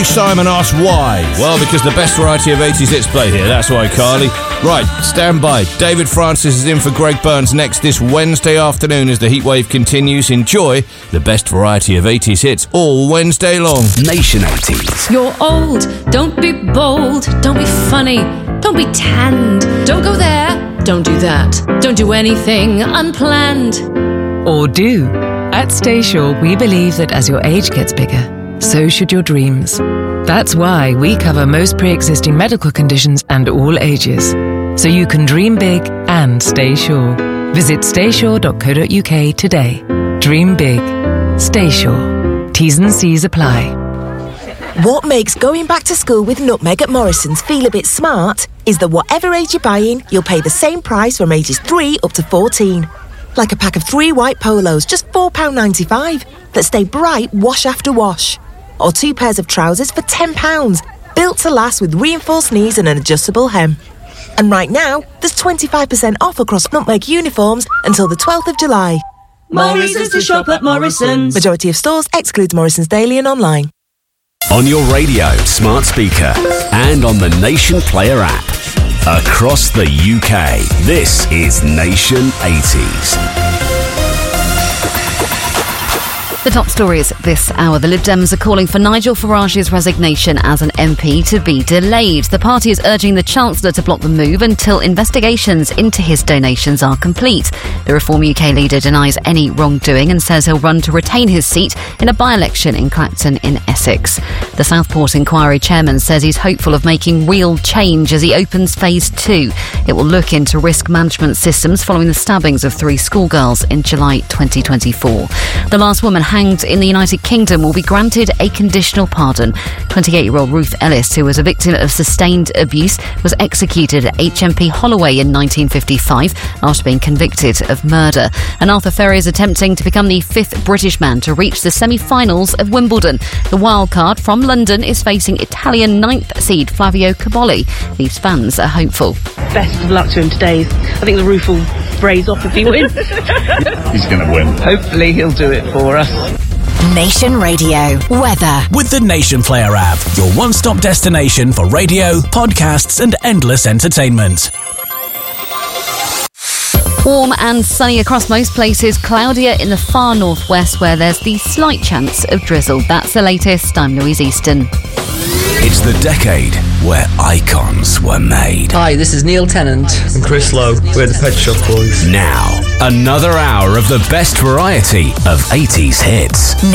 Simon asks why. Well, because the best variety of 80s hits play here. That's why, Carly. Right, stand by. David Francis is in for Greg Burns next this Wednesday afternoon as the heatwave continues. Enjoy the best variety of 80s hits all Wednesday long. Nation 80s. You're old. Don't be bold. Don't be funny. Don't be tanned. Don't go there. Don't do that. Don't do anything unplanned. Or do. At Staysure, we believe that as your age gets bigger, so should your dreams. That's why we cover most pre-existing medical conditions and all ages. So you can dream big and stay sure. Visit staysure.co.uk today. Dream big. Stay sure. T's and C's apply. What makes going back to school with Nutmeg at Morrison's feel a bit smart is that whatever age you're buying, you'll pay the same price from ages 3 up to 14. Like a pack of 3 white polos, just £4.95, that stay bright wash after wash. Or 2 pairs of trousers for £10, built to last with reinforced knees and an adjustable hem. And right now, there's 25% off across Nutmeg uniforms until the 12th of July. Morrison's to shop at Morrison's. Majority of stores excludes Morrison's Daily and online. On your radio, smart speaker, and on the Nation Player app. Across the UK, this is Nation 80s. The top stories this hour. The Lib Dems are calling for Nigel Farage's resignation as an MP to be delayed. The party is urging the Chancellor to block the move until investigations into his donations are complete. The Reform UK leader denies any wrongdoing and says he'll run to retain his seat in a by-election in Clacton in Essex. The Southport Inquiry chairman says he's hopeful of making real change as he opens Phase 2. It will look into risk management systems following the stabbings of 3 schoolgirls in July 2024. The last woman hanged in the United Kingdom will be granted a conditional pardon. 28-year-old Ruth Ellis, who was a victim of sustained abuse, was executed at HMP Holloway in 1955 after being convicted of murder. And Arthur Ferry is attempting to become the 5th British man to reach the semi-finals of Wimbledon. The wildcard from London is facing Italian 9th seed Flavio Cobolli. These fans are hopeful. Best of luck to him today. I think the roof will raise off if he wins. He's going to win. Hopefully he'll do it for us. Nation Radio weather with the Nation Player app, your one-stop destination for radio, podcasts and endless entertainment. Warm and sunny across most places, cloudier in the far northwest where there's the slight chance of drizzle. That's the latest. I'm Louise Easton. It's the decade where icons were made. Hi, this is Neil Tennant. And Chris Lowe. We're the Pet Shop Boys. Now, another hour of the best variety of 80s hits.